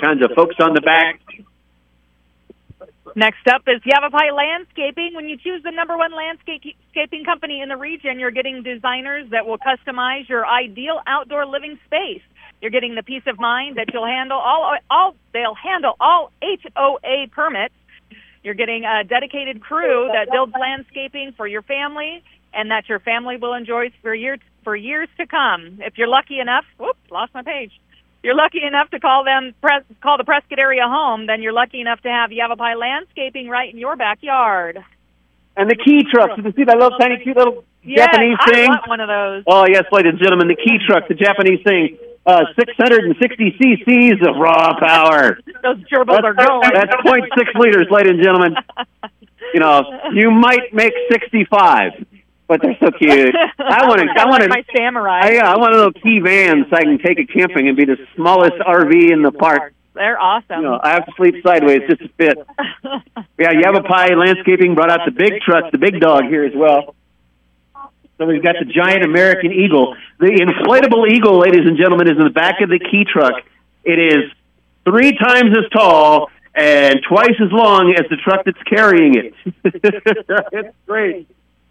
kinds of folks on the back. Next up is Yavapai Landscaping. When you choose the #1 landscaping company in the region, you're getting designers that will customize your ideal outdoor living space. You're getting the peace of mind that you'll handle they'll handle all HOA permits. You're getting a dedicated crew that builds landscaping for your family and that your family will enjoy for years to come. If you're lucky enough, lost my page. You're lucky enough to call the Prescott area home, then you're lucky enough to have Yavapai Landscaping right in your backyard. And the key trucks. You can see that little tiny cute little Japanese thing? I want one of those. Oh, yes, ladies and gentlemen, the key truck, the Japanese thing. 660 cc's of raw power. Those gerbils are going. That's 0.6 liters, ladies and gentlemen. You might make 65. But they're so cute. I want my Samurai. I want a little key van so I can take it camping and be the smallest RV in the park. They're awesome. I have to sleep sideways just to fit. Yeah, Yavapai Landscaping brought out the big truck, the big dog here as well. So we've got the giant American Eagle. The inflatable Eagle, ladies and gentlemen, is in the back of the key truck. It is 3 times as tall and twice as long as the truck that's carrying it. It's great.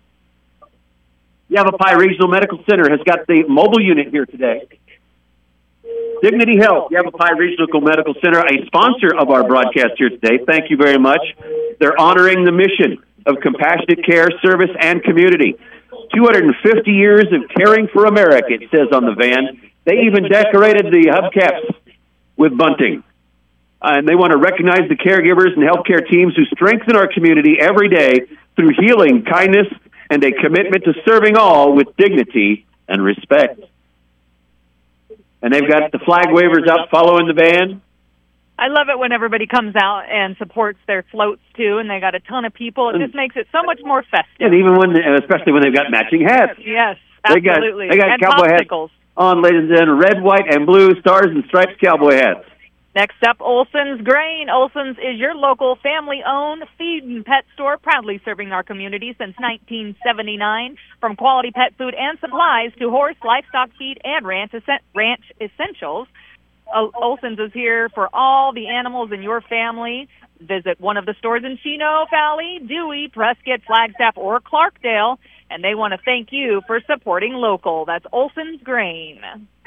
Yavapai Regional Medical Center has got the mobile unit here today. Dignity Health, Yavapai Regional Medical Center, a sponsor of our broadcast here today. Thank you very much. They're honoring the mission of compassionate care, service, and community. 250 years of caring for America, it says on the van. They even decorated the hubcaps with bunting. And they want to recognize the caregivers and healthcare teams who strengthen our community every day through healing, kindness, and a commitment to serving all with dignity and respect. And they've got the flag wavers out following the van. I love it when everybody comes out and supports their floats, too, and they got a ton of people. It just makes it so much more festive. And even especially when they've got matching hats. Yes, absolutely. They got and cowboy popsicles. Hats on, ladies and gentlemen, red, white, and blue stars and stripes cowboy hats. Next up, Olson's Grain. Olson's is your local family-owned feed and pet store, proudly serving our community since 1979. From quality pet food and supplies to horse, livestock feed, and ranch essentials, Olson's is here for all the animals in your family. Visit one of the stores in Chino Valley, Dewey, Prescott, Flagstaff, or Clarkdale, and they want to thank you for supporting local. That's Olson's Grain.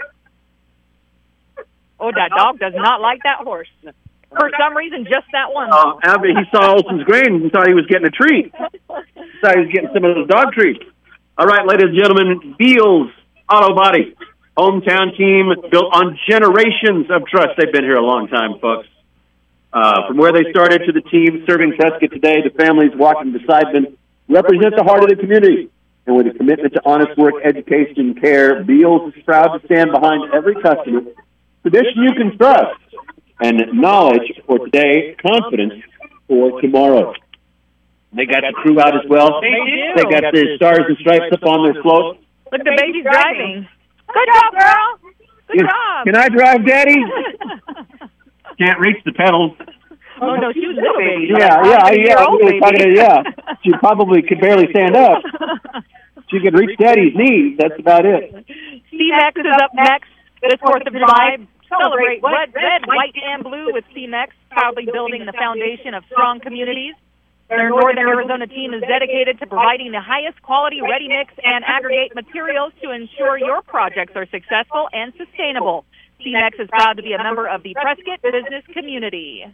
Oh, that dog does not like that horse. For some reason, just that one. He saw Olson's Grain and thought he was getting a treat. Thought he was getting some of those dog treats. All right, ladies and gentlemen, Beals Auto Body. Hometown team built on generations of trust. They've been here a long time, folks. From where they started to the team serving Prescott today, the families walking beside them represent the heart of the community. And with a commitment to honest work, education, and care, Beals is proud to stand behind every customer. Tradition you can trust, and knowledge for today, confidence for tomorrow. They got the crew out as well. They got the stars and stripes up on their float. Look, the baby's driving. Good job, girl. Good job. Can I drive, Daddy? Can't reach the pedals. Oh, no, she was little baby. Yeah. She probably could barely stand up. She could reach Daddy's knees. That's about it. C-Mex is up next this 4th of July. Celebrate red, white, and blue with C-Mex, proudly building the foundation of strong communities. Their Northern Arizona team is dedicated to providing the highest quality ready-mix and aggregate materials to ensure your projects are successful and sustainable. C-Mex is proud to be a member of the Prescott business community.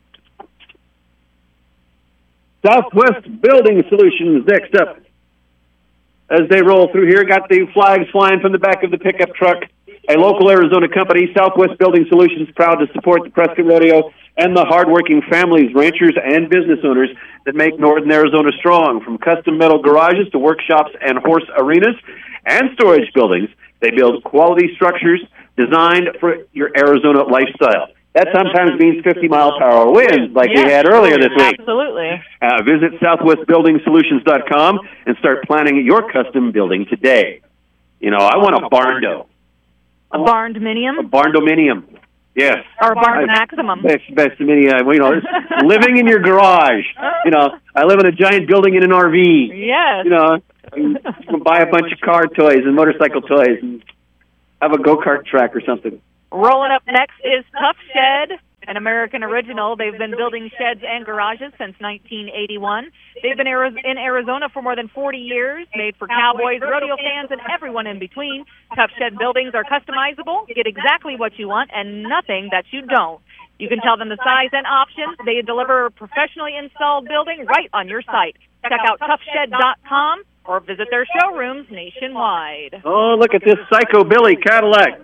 Southwest Building Solutions next up. As they roll through here, got the flags flying from the back of the pickup truck. A local Arizona company, Southwest Building Solutions, proud to support the Prescott Rodeo and the hardworking families, ranchers, and business owners that make Northern Arizona strong. From custom metal garages to workshops and horse arenas and storage buildings, they build quality structures designed for your Arizona lifestyle. That sometimes means 50-mile-per-hour winds like we had earlier this week. Absolutely. Visit southwestbuildingsolutions.com and start planning your custom building today. I want a barn-do. A barn-dominium? A barn-dominium, yes. Or a barn-maximum. Best living in your garage. I live in a giant building in an RV. Yes. You can buy a bunch of car toys and motorcycle toys and have a go-kart track or something. Rolling up next is Tough Shed. an American original. They've been building sheds and garages since 1981. They've been in Arizona for more than 40 years, made for cowboys, rodeo fans, and everyone in between. Tough Shed buildings are customizable. Get exactly what you want and nothing that you don't. You can tell them the size and options. They deliver a professionally installed building right on your site. Check out toughshed.com or visit their showrooms nationwide. Oh, look at this Psycho Billy Cadillac.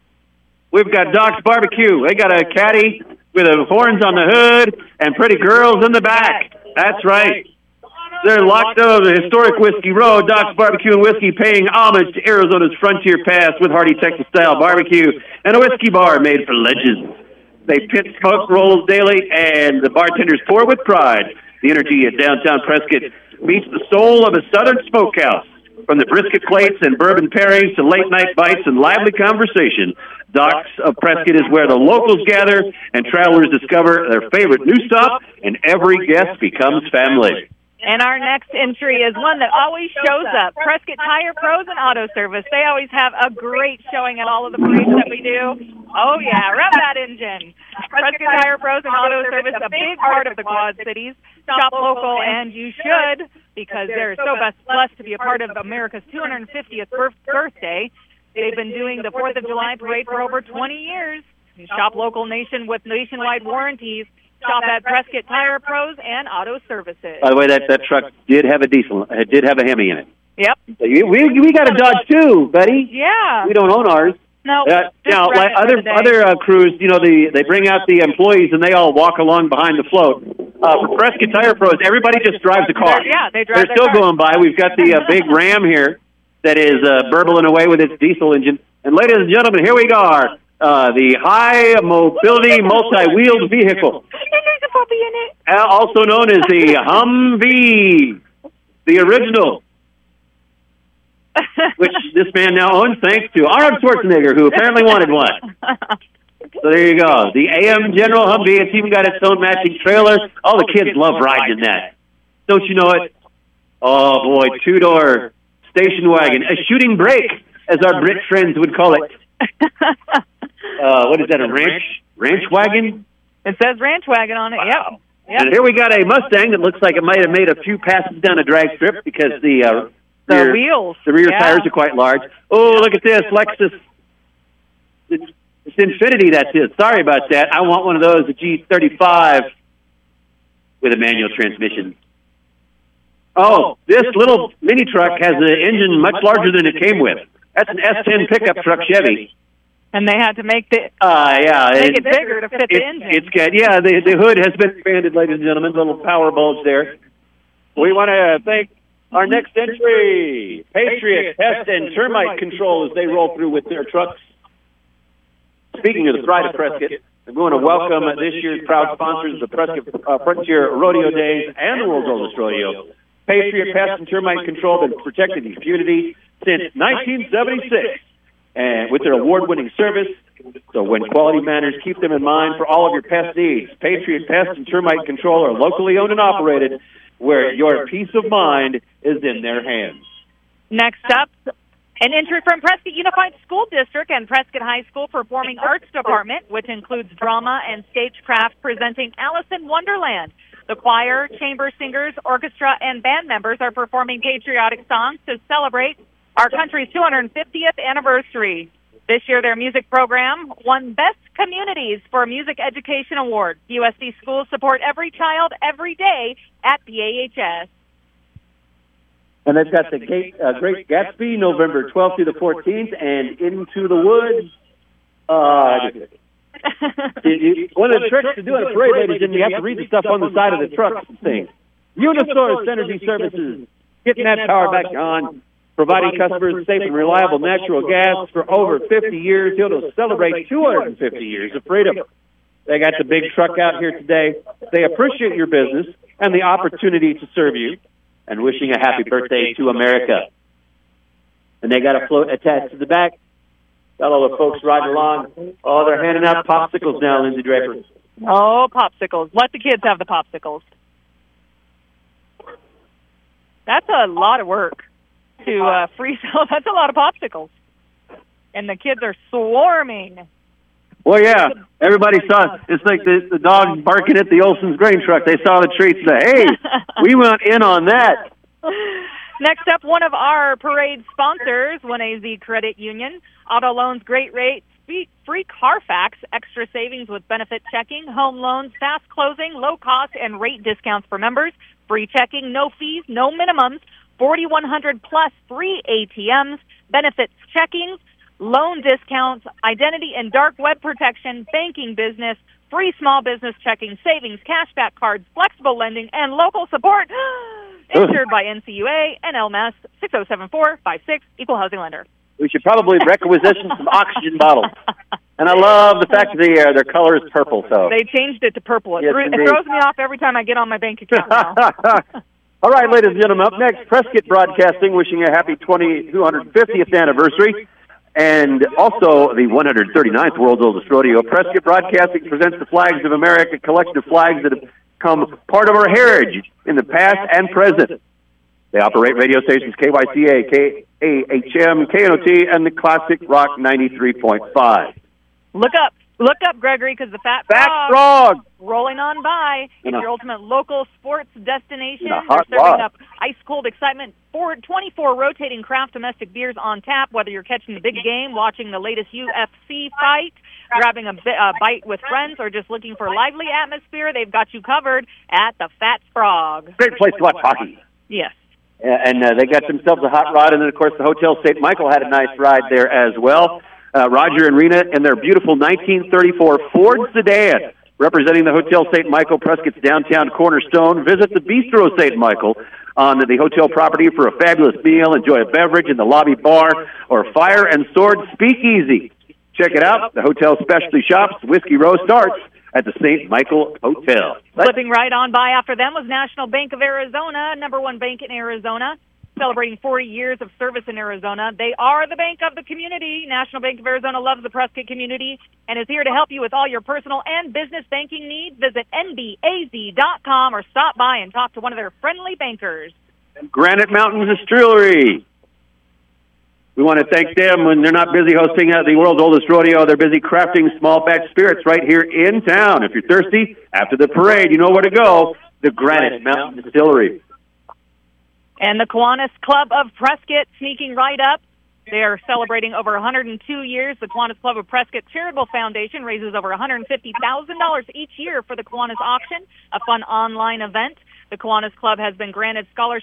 We've got Doc's Barbecue. They got a caddy with horns on the hood and pretty girls in the back. That's right. They're locked up the historic Whiskey Road. Doc's Barbecue and Whiskey paying homage to Arizona's frontier past with hearty Texas-style barbecue and a whiskey bar made for legends. They pit smoke rolls daily, and the bartenders pour with pride. The energy at downtown Prescott meets the soul of a southern smokehouse. From the brisket plates and bourbon pairings to late-night bites and lively conversation, Doc's of Prescott is where the locals gather and travelers discover their favorite new stop, and every guest becomes family. And our next entry is one that always shows up. Prescott Tire Pros and Auto Service. They always have a great showing at all of the parades that we do. Oh, yeah, rev that engine. Prescott Tire Pros and Auto Service, a big part of the Quad Cities. Shop local, and you should, because they're so blessed to be a part of America's 250th birthday. They've been doing the 4th of July parade for over 20 years. Shop local with nationwide warranties. Shop at Prescott Tire Pros and Auto Services. By the way, that truck did have a diesel. It did have a Hemi in it. Yep. We got a Dodge too, buddy. Yeah. We don't own ours. No. Now, like other crews, they bring out the employees and they all walk along behind the float. For Prescott Tire Pros, everybody just drives a car. They drive. They're still going by. We've got the big Ram here that is burbling away with its diesel engine. And ladies and gentlemen, here we are. The high mobility multi-wheeled vehicle, also known as the Humvee, the original, which this man now owns thanks to Arnold Schwarzenegger, who apparently wanted one. So there you go. The AM General Humvee. It's even got its own matching trailer. All the kids love riding in that. Don't you know it? Oh, boy, two-door station wagon. A shooting brake, as our Brit friends would call it. What is that, a ranch wagon? It says ranch wagon on it, wow. Yep. And here we got a Mustang that looks like it might have made a few passes down a drag strip because the rear tires are quite large. Oh, look at this, Lexus. It's Infinity, that's it. Sorry about that. I want one of those, a G35 with a manual transmission. Oh, this little mini truck has an engine much larger than it came with. That's an S10 pickup truck Chevy. And they had to make it bigger to fit the engine. The hood has been expanded, ladies and gentlemen. Little power bulge there. We want to thank our next entry, Patriot Pest and Termite Control, as they roll through with their trucks. Speaking of the Pride of Prescott, I'm going to welcome this year's proud sponsors, the Prescott Frontier Rodeo Days and the World's Oldest Rodeo. Patriot Pest and Termite Control have been protecting the community since 1976. And with their award-winning service, so when quality matters, keep them in mind for all of your pest needs. Patriot Pest and Termite Control are locally owned and operated, where your peace of mind is in their hands. Next up, an entry from Prescott Unified School District and Prescott High School Performing Arts Department, which includes drama and stagecraft, presenting Alice in Wonderland. The choir, chamber singers, orchestra, and band members are performing patriotic songs to celebrate our country's 250th anniversary. This year, their music program won Best Communities for Music Education Award. USD schools support every child, every day at PAHS. And they've got the Great Gatsby, November 12th through the 14th, and Into the Woods. One of the tricks to doing a parade, ladies, and you have to read the stuff on the side of the trucks and things. Unisource Energy Services, getting that power back on. Providing customers safe and reliable natural gas for over 50 years. He'll celebrate 250 years of freedom. They got the big truck out here today. They appreciate your business and the opportunity to serve you, and wishing a happy birthday to America. And they got a float attached to the back. Got all the folks riding along. Oh, they're handing out popsicles now, Lindsay Draper. Oh, popsicles. Let the kids have the popsicles. That's a lot of work to freeze. That's a lot of popsicles. And the kids are swarming. Well, yeah, everybody saw. It's like the dog barking at the Olson's grain truck. They saw the treats and said, hey, we went in on that. Next up, one of our parade sponsors, 1AZ Credit Union. Auto loans, great rates, free Carfax, extra savings with benefit checking, home loans, fast closing, low cost, and rate discounts for members, free checking, no fees, no minimums, 4,100 plus free ATMs, benefits checkings, loan discounts, identity and dark web protection, banking business, free small business checking, savings, cashback cards, flexible lending, and local support. Insured by NCUA, NLMS 607456, Equal Housing Lender. We should probably requisition some oxygen bottles. And I love the fact that their color is purple. So they changed it to purple. It yes, throws me off every time I get on my bank account now. All right, ladies and gentlemen, up next, Prescott Broadcasting wishing a happy 250th anniversary. And also the 139th World's Oldest Rodeo. Prescott Broadcasting presents the Flags of America, a collection of flags that have become part of our heritage in the past and present. They operate radio stations KYCA, KAHM, KNOT, and the Classic Rock 93.5. Look up, Gregory, because the Fat Frog rolling on by. It's your ultimate local sports destination. They're serving up ice-cold excitement. 24 rotating craft domestic beers on tap, whether you're catching the big game, watching the latest UFC fight, grabbing a bite with friends, or just looking for lively atmosphere, they've got you covered at the Fat Frog. Great place to watch hockey. Yes. And they got themselves a hot rod, and then, of course, the Hotel St. Michael had a nice ride there as well. Roger and Rena in their beautiful 1934 Ford sedan, representing the Hotel St. Michael, Prescott's downtown cornerstone. Visit the Bistro St. Michael on the hotel property for a fabulous meal. Enjoy a beverage in the lobby bar or Fire and Sword Speakeasy. Check it out. The hotel specialty shops, Whiskey Row starts at the St. Michael Hotel. Flipping right on by after them was National Bank of Arizona, number one bank in Arizona, celebrating 40 years of service in Arizona. They are the bank of the community. National Bank of Arizona loves the Prescott community and is here to help you with all your personal and business banking needs. Visit nbaz.com or stop by and talk to one of their friendly bankers. Granite Mountain Distillery. We want to thank them when they're not busy hosting the world's oldest rodeo. They're busy crafting small batch spirits right here in town. If you're thirsty, after the parade, you know where to go. The Granite Mountain Distillery. And the Kiwanis Club of Prescott sneaking right up. They are celebrating over 102 years. The Kiwanis Club of Prescott Charitable Foundation raises over $150,000 each year for the Kiwanis Auction, a fun online event. The Kiwanis Club has been granting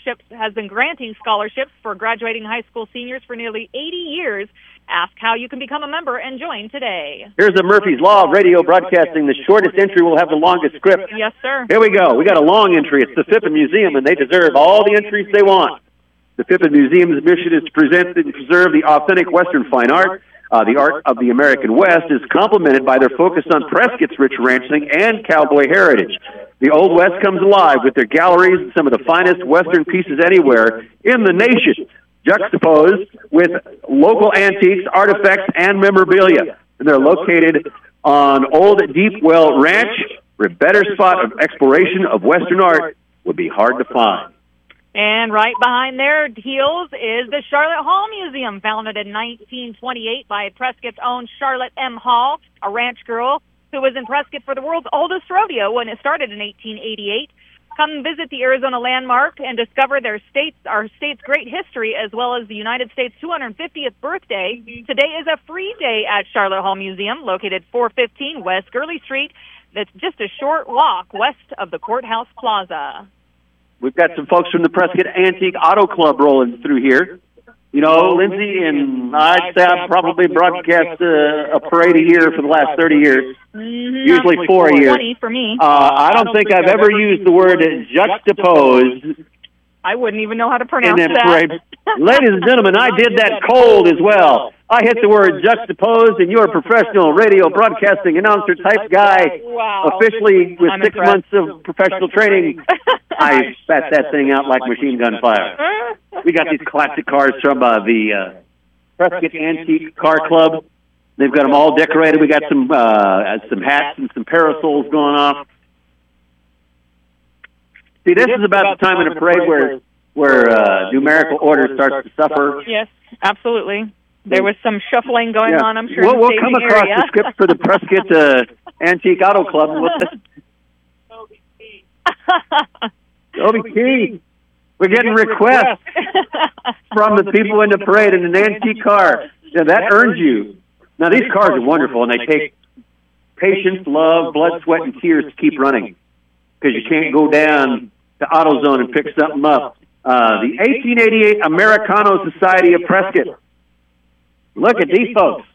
scholarships for graduating high school seniors for nearly 80 years. Ask how you can become a member and join today. Here's the Murphy's Law of Radio Broadcasting. The shortest entry will have the longest script. Yes, sir. Here we go. We got a long entry. It's the Phippen Museum, and they deserve all the entries they want. The Phippen Museum's mission is to present and preserve the authentic Western fine art. The art of the American West is complemented by their focus on Prescott's rich ranching and cowboy heritage. The Old West comes alive with their galleries and some of the finest Western pieces anywhere in the nation, juxtaposed with local antiques, artifacts, and memorabilia. And they're located on Old Deep Well Ranch, where a better spot of exploration of Western art would be hard to find. And right behind their heels is the Charlotte Hall Museum, founded in 1928 by Prescott's own Charlotte M. Hall, a ranch girl who was in Prescott for the world's oldest rodeo when it started in 1888. Come visit the Arizona landmark and discover our state's great history, as well as the United States' 250th birthday. Today is a free day at Charlotte Hall Museum, located 415 West Gurley Street. That's just a short walk west of the Courthouse Plaza. We've got some folks from the Prescott Antique Auto Club rolling through here. You know, Lindsay, and I'd say I've probably broadcast a parade a year for the last 30 years. Mm-hmm. Usually 4 a year. 20 for me. I don't think I've ever used the word juxtaposed. I wouldn't even know how to pronounce that. Parade. Ladies and gentlemen, I did that cold as well. I hit the word juxtaposed, and you're a professional radio broadcasting announcer type guy. Wow. Officially, with I'm 6 impressed. months of professional training, I spat that thing out like machine gun fire. We got these classic cars from the Prescott Antique Car Club. They've got them all decorated. We got some hats and some parasols going off. See, this is about the time in a parade where numerical order starts to suffer. Yes, absolutely. There was some shuffling going on, I'm sure. We'll come across the script for the Prescott Antique Auto Club. Toby Key. We're getting requests from the people in the parade in an antique car. Yeah, that earns you. Now, these cars are wonderful, and they take patience, love, blood, sweat, and tears to keep running because you can't go down to AutoZone and pick something up. The 1888 Americano Society of Prescott. Look at these folks.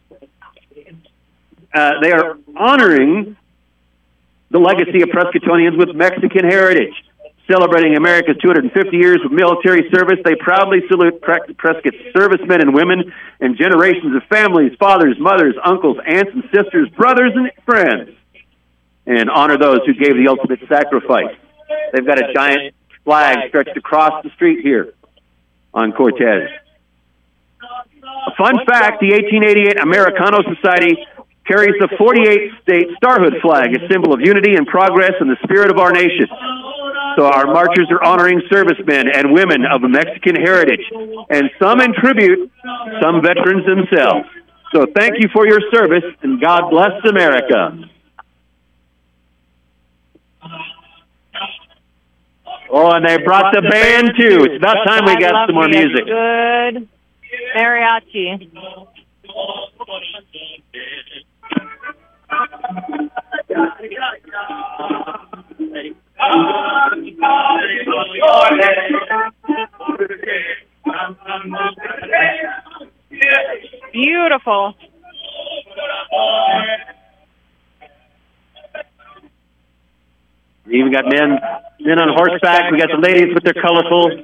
They are honoring the legacy of Prescottonians with Mexican heritage. Celebrating America's 250 years of military service, they proudly salute Prescott's servicemen and women and generations of families, fathers, mothers, uncles, aunts and sisters, brothers and friends, and honor those who gave the ultimate sacrifice. They've got a giant flag stretched across the street here on Cortez. A fun fact, the 1888 Americano Society carries the 48-state starhood flag, a symbol of unity and progress in the spirit of our nation. So our marchers are honoring servicemen and women of Mexican heritage, and some in tribute, some veterans themselves. So thank you for your service, and God bless America. Oh, and they brought the band, too. It's about time we got some more music. Good mariachi. Beautiful. We even got men on horseback. We got the ladies with their colorful.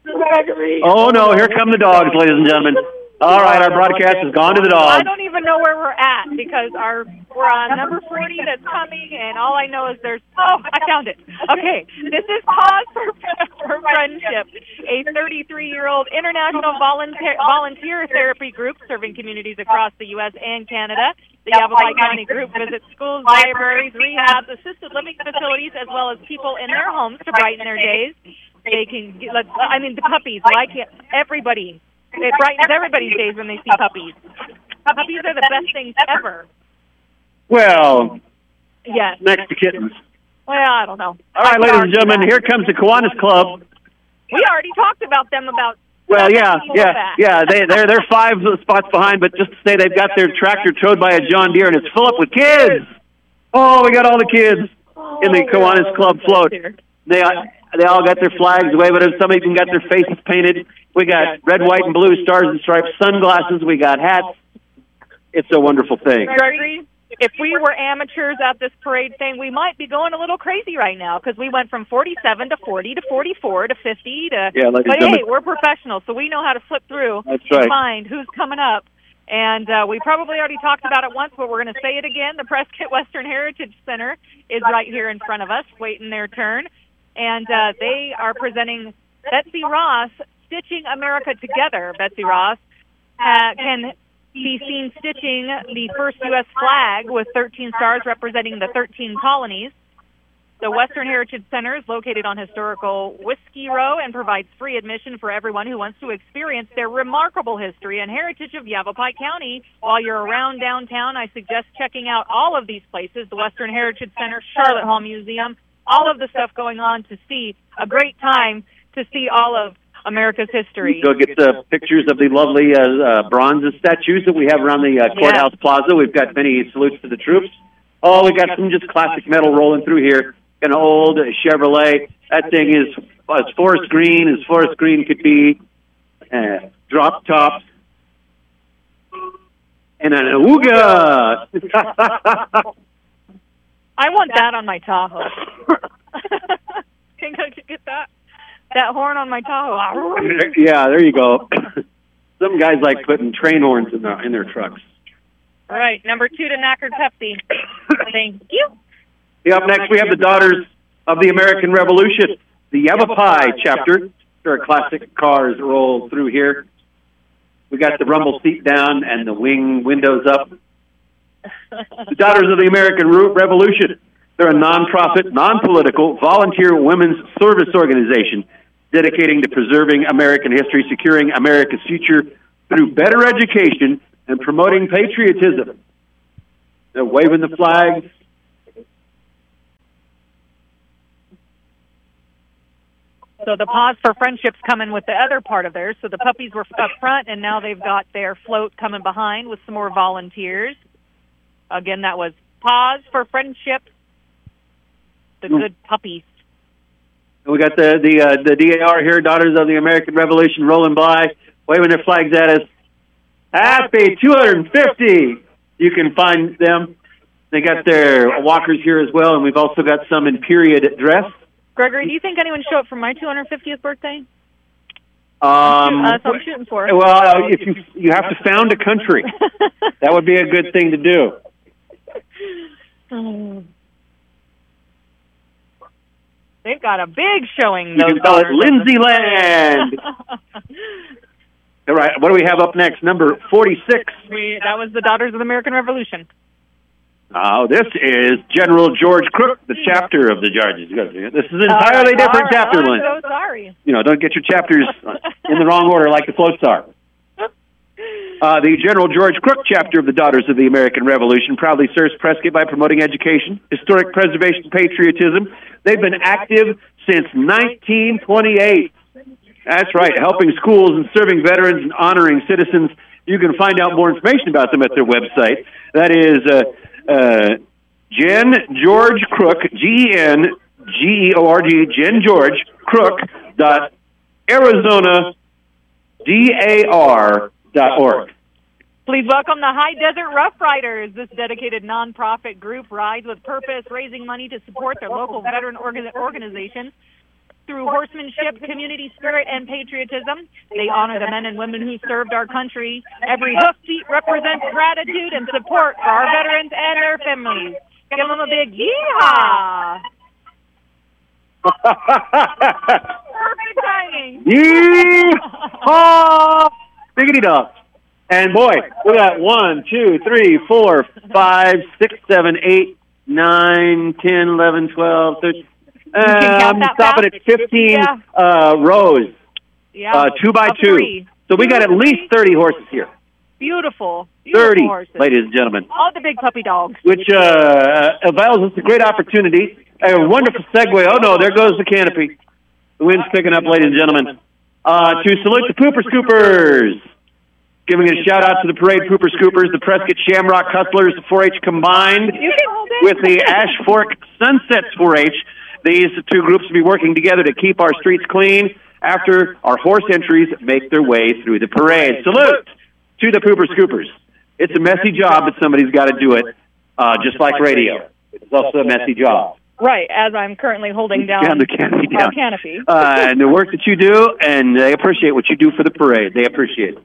Oh no! Here come the dogs, ladies and gentlemen. All right, our broadcast has gone to the dogs. I don't even know where we're at because we're on number 40 that's coming, and all I know is I found it. Okay, this is Cause for Friendship, a 33-year-old international volunteer therapy group serving communities across the U.S. and Canada. The Yavapai County group visits schools, libraries, rehabs, assisted living facilities, as well as people in their homes to brighten their days. They can, the puppies, like everybody. It brightens everybody's days when they see puppies. Puppies are the best things ever. Well, yes. Next to kittens. Well, I don't know. All right, ladies and gentlemen, here comes the Kiwanis Club. We already talked about them about. Well, yeah. They're 5 spots behind, but just to say they've got their tractor towed by a John Deere, and it's full up with kids. Oh, we got all the kids in the Kiwanis Club float. They all got their flags waving. Some even got their faces painted. We got red, white, and blue stars and stripes, sunglasses. We got hats. It's a wonderful thing. Gregory, if we were amateurs at this parade thing, we might be going a little crazy right now because we went from 47 to 40 to 44 to 50 to. Yeah, but hey, we're professionals, so we know how to flip through and find who's coming up. And we probably already talked about it once, but we're going to say it again. The Prescott Western Heritage Center is right here in front of us, waiting their turn. And they are presenting Betsy Ross, Stitching America Together. Betsy Ross can be seen stitching the first U.S. flag with 13 stars representing the 13 colonies. The Western Heritage Center is located on historical Whiskey Row and provides free admission for everyone who wants to experience their remarkable history and heritage of Yavapai County. While you're around downtown, I suggest checking out all of these places, the Western Heritage Center, Charlotte Hall Museum, all of the stuff going on to see a great time to see all of America's history. Go get the pictures of the lovely bronze statues that we have around the Courthouse Plaza. We've got many salutes to the troops. Oh, we got some just classic metal rolling through here. An old Chevrolet. That thing is as forest green could be. Drop tops. And an Awooga! I want that on my Tahoe. Think I could get that? That horn on my Tahoe. Yeah, there you go. Some guys like putting train horns in their trucks. All right, number 2 to Knackered Pepsi. Thank you. Up next, we have the Daughters of the American Revolution, the Yavapai chapter. There are classic cars roll through here. We got the rumble seat down and the wing windows up. The Daughters of the American Revolution. They're a nonprofit, non-political, volunteer women's service organization dedicating to preserving American history, securing America's future, through better education and promoting patriotism. They're waving the flags. So the Pause for Friendship's coming with the other part of theirs. So the puppies were up front, and now they've got their float coming behind with some more volunteers. Again, that was Pause for Friendship, the good puppies. We got the DAR here, Daughters of the American Revolution, rolling by, waving their flags at us. Happy 250! You can find them. They got their walkers here as well, and we've also got some in period dress. Gregory, do you think anyone showed up for my 250th birthday? So I'm shooting for. Well, if you have to found a country, that would be a good thing to do. They've got a big showing. You can call it Lindsay Land. All right, what do we have up next? Number 46. That was the Daughters of the American Revolution. Oh, this is General George Crook, the chapter of the Georges. This is an entirely different chapter, Lynn. I'm so sorry. Don't get your chapters in the wrong order like the floats are. The General George Crook chapter of the Daughters of the American Revolution proudly serves Prescott by promoting education, historic preservation, patriotism. They've been active since 1928. That's right, helping schools and serving veterans and honoring citizens. You can find out more information about them at their website. That is Gen George Crook, GENGEORG, Gen George Crook ArizonaDAR.org. Please welcome the High Desert Rough Riders. This dedicated nonprofit group rides with purpose, raising money to support their local veteran organizations. Through horsemanship, community spirit, and patriotism, they honor the men and women who served our country. Every hoofbeat represents gratitude and support for our veterans and their families. Give them a big yeehaw! Perfect timing. Yeehaw! Biggity dog. And boy, we got 1, 2, 3, 4, 5, 6, 7, 8, 9, 10, 11, 12, 13. I'm stopping at 15 rows, 2 by 2. So we got at least 30 horses here. Beautiful 30, horses. Ladies and gentlemen. All the big puppy dogs. Which avails us a great opportunity, a wonderful segue. Oh, no, there goes the canopy. The wind's picking up, ladies and gentlemen. To salute the Pooper Scoopers. Giving a shout-out to the Parade Pooper Scoopers, the Prescott Shamrock Hustlers, the 4-H combined with the Ash Fork Sunsets 4-H. These two groups will be working together to keep our streets clean after our horse entries make their way through the parade. Salute to the Pooper Scoopers. It's a messy job, but somebody's got to do it, just like radio. It's also a messy job. Right, as I'm currently holding down the canopy. Our canopy. And the work that you do, and they appreciate what you do for the parade. They appreciate it.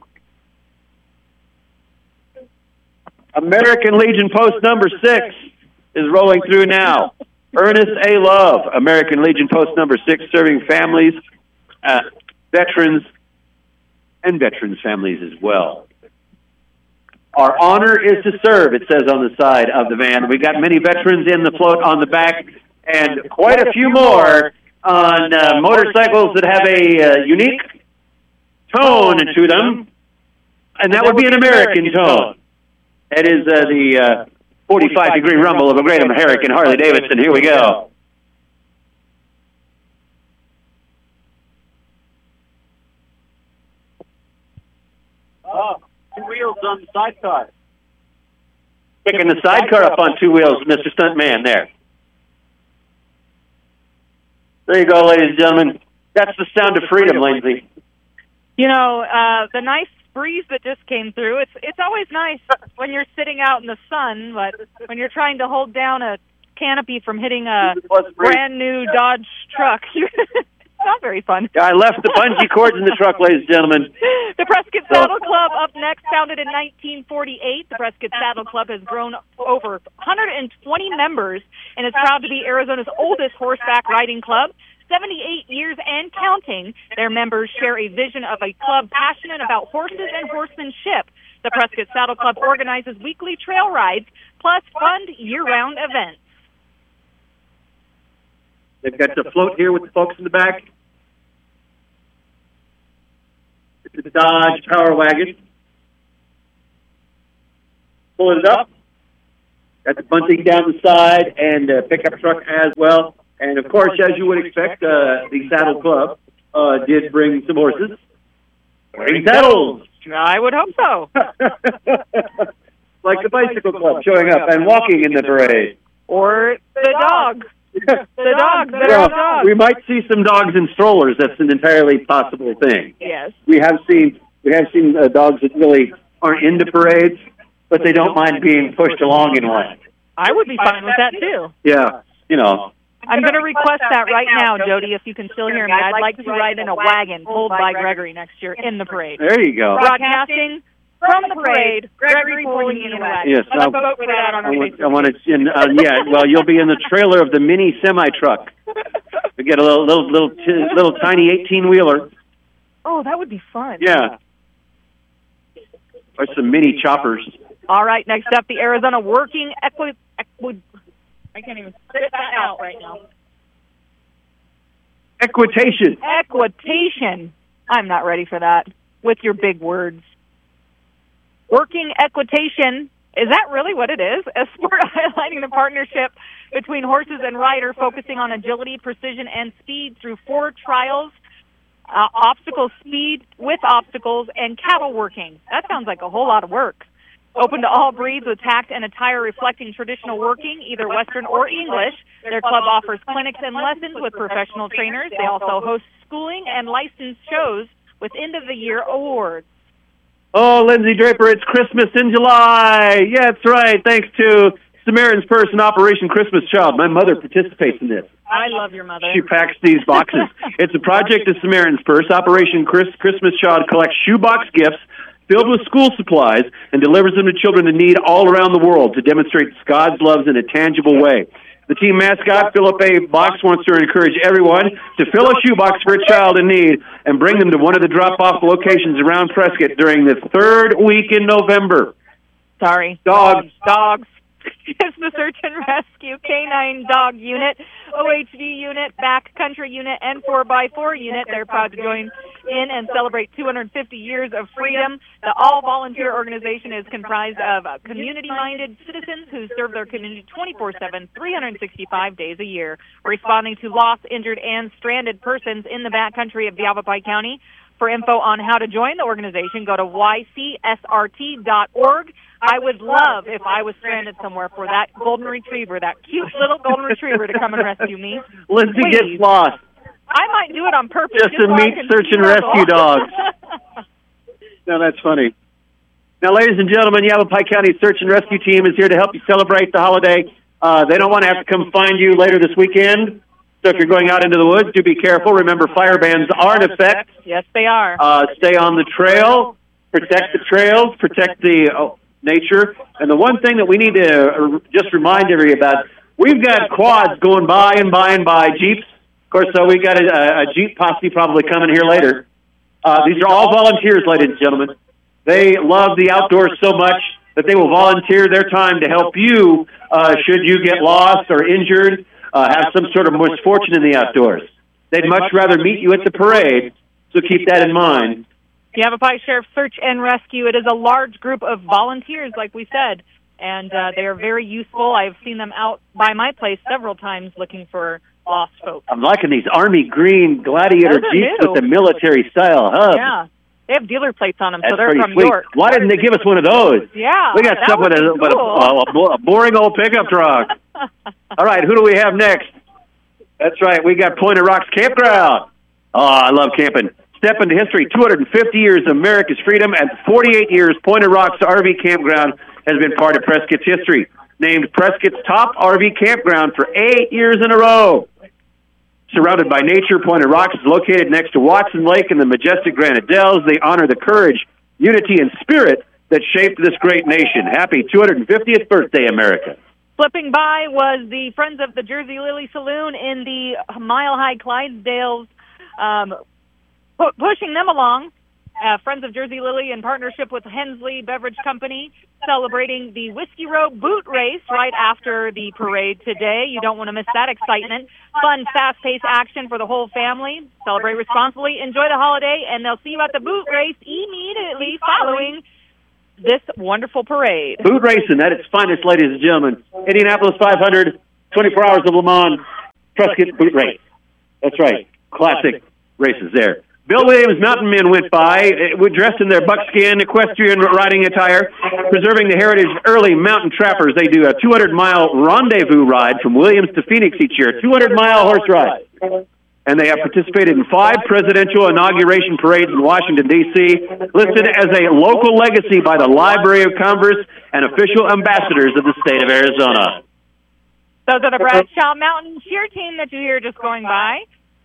American Legion Post number 6 is rolling through now. Ernest A. Love, American Legion Post number 6, serving families, veterans, and veterans' families as well. Our honor is to serve, it says on the side of the van. We've got many veterans in the float on the back, and quite a few more on motorcycles that have a unique tone to them, and that would be an American tone. It is the 45-degree rumble of a great American Harley-Davidson. Here we go. Oh, 2 wheels on the sidecar. Picking the sidecar up on 2 wheels, Mr. Stuntman there. There you go, ladies and gentlemen. That's the sound of freedom, Lindsay. You know, the nice breeze that just came through, it's always nice when you're sitting out in the sun, but when you're trying to hold down a canopy from hitting a brand new Dodge truck, it's not very fun. I left the bungee cords in the truck, ladies and gentlemen. The Prescott Saddle Club up next, founded in 1948. The Prescott Saddle Club has grown over 120 members and is proud to be Arizona's oldest horseback riding club. 78 years and counting, their members share a vision of a club passionate about horses and horsemanship. The Prescott Saddle Club organizes weekly trail rides, plus fun year-round events. They've got the float here with the folks in the back. It's a Dodge Power Wagon. pulling it up. Got the bunting down the side and pickup truck as well. And, of course, as you would expect, the Saddle Club did bring some horses. Bring saddles! I would hope so. Like the Bicycle Club showing up and walking in the parade. Or the dogs. The dogs that are dogs. We might see some dogs in strollers. That's an entirely possible thing. Yes. We have seen dogs that really aren't into parades, but they don't mind being pushed along in one. I would be fine with that, too. Yeah, you know. I'm going to request that right now, Jody, if you can still hear me. I'd like to ride in a wagon pulled by Gregory next year in the parade. There you go. Broadcasting from the parade, Gregory pulling in a wagon. Yes, Let's vote for that on our Facebook. I want to. Well, you'll be in the trailer of the mini semi truck. We get a little tiny 18-wheeler. Oh, that would be fun. Yeah. Or some mini choppers. All right, next up, the Arizona Working I can't even spit that out right now. Equitation. Equitation. I'm not ready for that with your big words. Working equitation, is that really what it is? A sport highlighting the partnership between horses and rider, focusing on agility, precision, and speed through 4 trials, obstacle speed with obstacles, and cattle working. That sounds like a whole lot of work. Open to all breeds with tact and attire reflecting traditional working, either Western or English. Their club offers clinics and lessons with professional trainers. They also host schooling and licensed shows with end-of-the-year awards. Oh, Lindsay Draper, it's Christmas in July. Yeah, that's right. Thanks to Samaritan's Purse and Operation Christmas Child. My mother participates in this. I love your mother. She packs these boxes. It's a project of Samaritan's Purse. Operation Christmas Child collects shoebox gifts filled with school supplies and delivers them to children in need all around the world to demonstrate God's love in a tangible way. The team mascot, Philip A. Box, wants to encourage everyone to fill a shoebox for a child in need and bring them to one of the drop-off locations around Prescott during the 3rd week in November. Sorry. Dogs. It's the Search and Rescue K9 Dog Unit, OHD Unit, Backcountry Unit, and 4x4 Unit. They're proud to join in and celebrate 250 years of freedom. The all-volunteer organization is comprised of community-minded citizens who serve their community 24/7, 365 days a year, responding to lost, injured, and stranded persons in the backcountry of Yavapai County. For info on how to join the organization, go to ycsrt.org. I would love, if I was stranded somewhere, for that golden retriever, that cute little golden retriever, to come and rescue me. Lindsay Please. gets lost. I might do it on purpose. Just to meet search and rescue dogs. No, that's funny. Now, ladies and gentlemen, Yavapai County Search and Rescue Team is here to help you celebrate the holiday. They don't want to have to come find you later this weekend. So if you're going out into the woods, do be careful. Remember, fire bans are in effect. Yes, they are. Stay on the trail. Protect the trails. Protect the nature. And the one thing that we need to just remind everybody about, we've got quads going by and by and by, Jeeps. Of course, so we've got a Jeep posse probably coming here later. These are all volunteers, ladies and gentlemen. They love the outdoors so much that they will volunteer their time to help you should you get lost or injured, have some sort of misfortune in the outdoors. They'd much rather meet you at the parade, so keep that in mind. Yavapai Sheriff Search and Rescue, it is a large group of volunteers, like we said, and they are very useful. I've seen them out by my place several times looking for lost folks. I'm liking these Army green Gladiator Jeeps with the military-style hub. Yeah. They have dealer plates on them, That's so they're from sweet. York. Why didn't they give us one of those? Yeah. We got stuff with a boring old pickup truck. All right, who do we have next? That's right, we got Pointed Rocks Campground. Oh, I love camping. Step into history, 250 years of America's freedom, and 48 years Pointed Rocks RV Campground has been part of Prescott's history. Named Prescott's top RV campground for 8 years in a row. Surrounded by nature, Pointed Rocks is located next to Watson Lake and the majestic Granite Dells. They honor the courage, unity, and spirit that shaped this great nation. Happy 250th birthday, America. Flipping by was the Friends of the Jersey Lily Saloon in the Mile High Clydesdales, pushing them along. Friends of Jersey Lily, in partnership with Hensley Beverage Company, celebrating the Whiskey Row Boot Race right after the parade today. You don't want to miss that excitement. Fun, fast-paced action for the whole family. Celebrate responsibly, enjoy the holiday, and they'll see you at the boot race immediately following this wonderful parade. Food racing at its finest, ladies and gentlemen. Indianapolis 500, 24 Hours of Le Mans, Prescott Boot Race. That's right. Classic races there. Bill Williams Mountain Men went by, dressed in their buckskin equestrian riding attire, preserving the heritage of early mountain trappers. They do a 200-mile rendezvous ride from Williams to Phoenix each year, 200-mile horse ride. And they have participated in 5 presidential inauguration parades in Washington, D.C., listed as a local legacy by the Library of Congress and official ambassadors of the state of Arizona. Those are the Bradshaw Mountain cheer team that you hear just going by.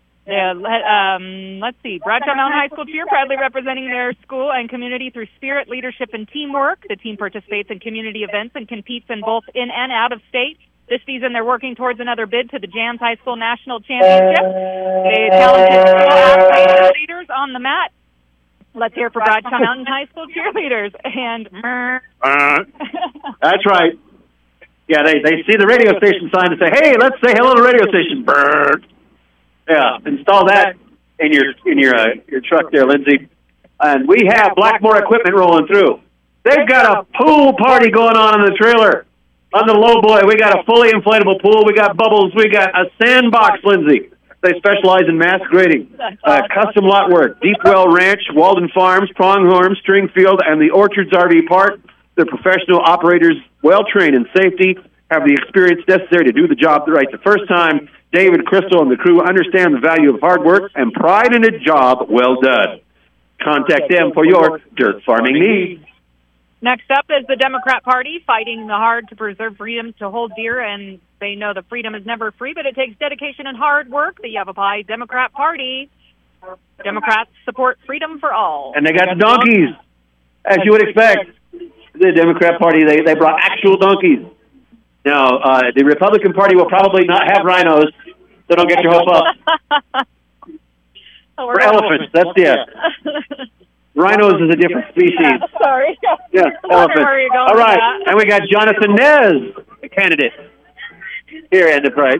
Let's see. Bradshaw Mountain High School cheer, proudly representing their school and community through spirit, leadership, and teamwork. The team participates in community events and competes in both in and out of state. This season, they're working towards another bid to the Jams High School National Championship. They talented school athletes and leaders on the mat. Let's hear for Bradshaw Mountain High School cheerleaders. And that's right. Yeah, they see the radio station sign and say, "Hey, let's say hello to the radio station." Brr. Yeah, install that in your truck there, Lindsay. And we have Blackmore equipment rolling through. They've got a pool party going on in the trailer. On the low boy, we got a fully inflatable pool. We got bubbles. We got a sandbox, Lindsay. They specialize in mass grading, custom lot work, Deep Well Ranch, Walden Farms, Pronghorn, Stringfield, and the Orchards RV Park. They're professional operators, well-trained in safety, have the experience necessary to do the job right the first time. David, Crystal, and the crew understand the value of hard work and pride in a job well done. Contact them for your dirt farming needs. Next up is the Democrat Party, fighting hard to preserve freedom to hold dear, and they know the freedom is never free, but it takes dedication and hard work. The Yavapai Democrat Party. Democrats support freedom for all. And they got the donkeys, as you would expect. The Democrat Party, they brought actual donkeys. Now, the Republican Party will probably not have rhinos, so don't get your hopes up. For elephants, that's rhinos is a different species. Sorry. Yeah, elephants. All right, and we got Jonathan Nez, the candidate, here at the parade.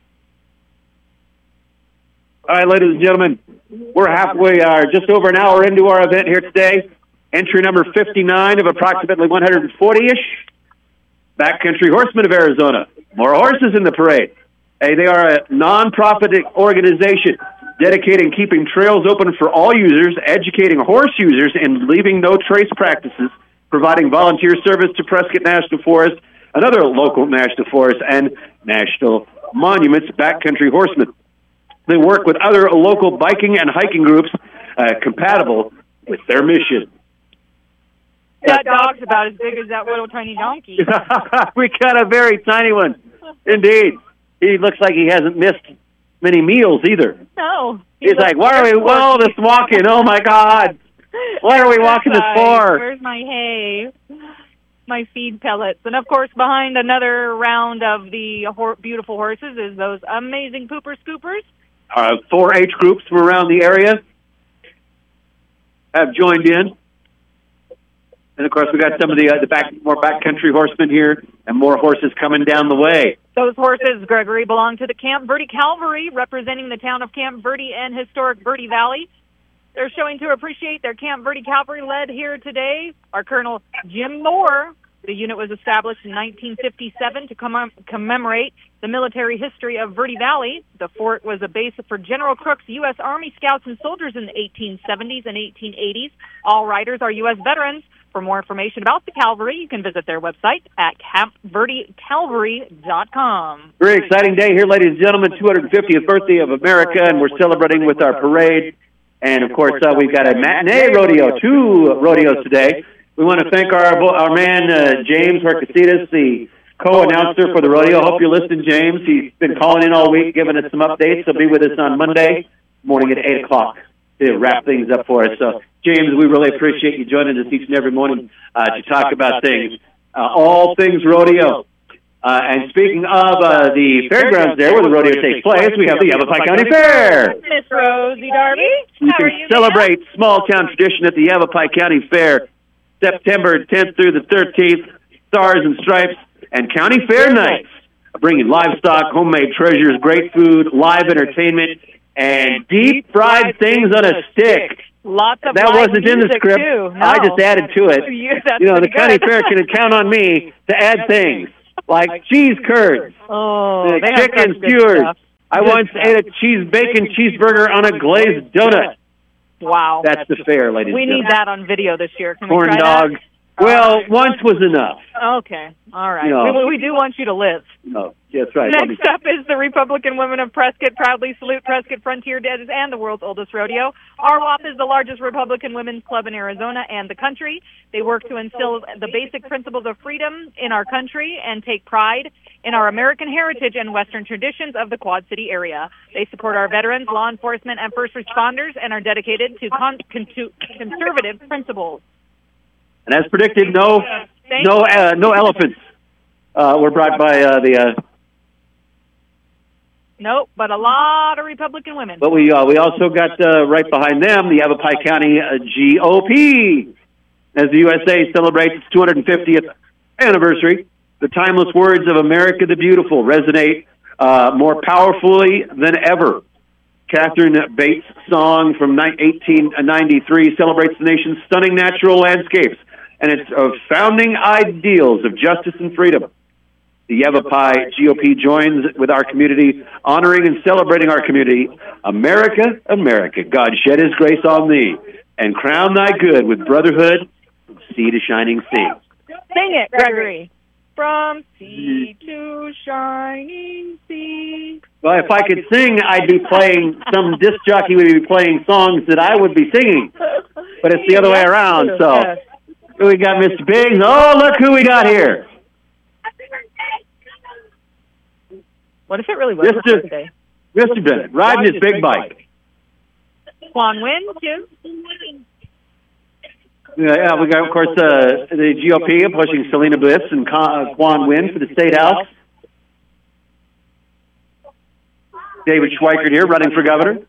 All right, ladies and gentlemen, we're halfway, just over an hour into our event here today. Entry number 59 of approximately 140-ish. Backcountry Horsemen of Arizona. More horses in the parade. Hey, they are a non-profit organization dedicating keeping trails open for all users, educating horse users, and leaving no trace practices, providing volunteer service to Prescott National Forest, another local national forest, and national monuments, Backcountry Horsemen. They work with other local biking and hiking groups compatible with their mission. That dog's about as big as that little tiny donkey. We got a very tiny one. Indeed. He looks like he hasn't missed many meals either. No. He's like, why are we all this walking? Oh, my God. What are we walking this for? Where's my hay? My feed pellets. And, of course, behind another round of the beautiful horses is those amazing pooper scoopers. 4-H groups from around the area have joined in. And, of course, we got some of the more backcountry horsemen here and more horses coming down the way. Those horses, Gregory, belong to the Camp Verde Cavalry, representing the town of Camp Verde and historic Verde Valley. They're showing to appreciate their Camp Verde Cavalry led here today. Our Colonel Jim Moore. The unit was established in 1957 to commemorate the military history of Verde Valley. The fort was a base for General Crook's U.S. Army scouts and soldiers in the 1870s and 1880s. All riders are U.S. veterans. For more information about the Cavalry, you can visit their website at campverdecalvary.com. Very exciting day here, ladies and gentlemen. 250th birthday of America, and we're celebrating with our parade. And, of course, we've got a matinee rodeo, 2 rodeos today. We want to thank our man, James Hercasitas, the co-announcer for the rodeo. Hope you're listening, James. He's been calling in all week, giving us some updates. He'll be with us on Monday morning at 8 o'clock to wrap things up for us. So, James, we really appreciate you joining us each and every morning to talk about things, all things rodeo. And speaking of the fairgrounds there where the rodeo takes place, we have the Yavapai County Fair. Miss Rosie Darby, you can celebrate small-town tradition at the Yavapai County Fair, September 10th through the 13th, Stars and Stripes, and County Fair Nights, bringing livestock, homemade treasures, great food, live entertainment, and deep fried things on a stick. Lots of that wasn't in the script. Too. No. I just added to it. The county fair can count on me to add things like cheese curds, chicken skewers. I once ate a bacon cheeseburger on a glazed donut. Wow. That's the fair, ladies and gentlemen. We need that on video this year. Can Corn we try dog. Well, once was enough. Okay. All right. We do want you to live. No, that's right. Next up is the Republican Women of Prescott. Proudly salute Prescott Frontier Days and the world's oldest rodeo. RWAP is the largest Republican women's club in Arizona and the country. They work to instill the basic principles of freedom in our country and take pride in our American heritage and Western traditions of the Quad City area. They support our veterans, law enforcement, and first responders and are dedicated to conservative principles. And as predicted, no elephants were brought by the. Nope, but a lot of Republican women. But we also got right behind them the Yavapai County GOP as the USA celebrates its 250th anniversary. The timeless words of America the Beautiful resonate more powerfully than ever. Catherine Bates' song from 1893 celebrates the nation's stunning natural landscapes and its founding ideals of justice and freedom. The Yavapai GOP joins with our community, honoring and celebrating our community. America, America, God shed his grace on thee, and crown thy good with brotherhood from sea to shining sea. Sing it, Gregory. From sea to shining sea. Well, if I could sing, I'd be playing, some disc jockey would be playing songs that I would be singing. But it's the other way around, so. Yes. We got Mr. Biggs. Oh, look who we got here. What if it really was today? Mr. Bennett, riding his big bike. Quan Nguyen, too. Yeah, we got, of course, the GOP pushing Selena Bliss and Quan Nguyen for the State House. David Schweikert here, running for governor.